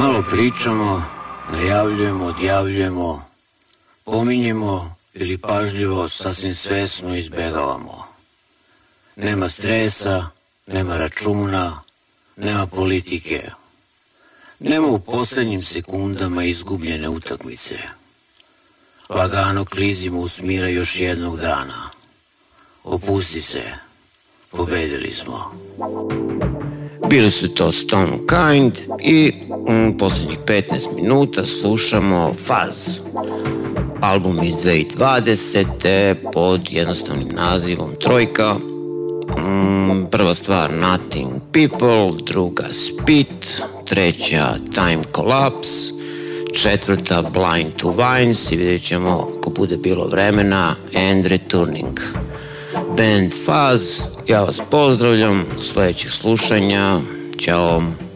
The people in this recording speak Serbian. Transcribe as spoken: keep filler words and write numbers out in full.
Malo pričamo, najavljujemo, odjavljujemo, pominjemo ili pažljivo sasvim svesno izbegavamo. Nema stresa, nema računa, nema politike. Nema u posljednjim sekundama izgubljene utakmice. Lagano klizimo u smira još jednog dana. Opusti se, pobedili smo. Bili su to Stone Kind i um, posljednjih petnaest minuta slušamo Fuzz. Album iz dvije tisuće dvadesete pod jednostavnim nazivom Trojka. Um, prva stvar Nothing People, druga Spit, treća Time Collapse, četvrta Blind to Vines i vidjet ćemo ako bude bilo vremena And Returning. Band Fuzz, ja vas pozdravljam, do sljedećeg slušanja, ćao.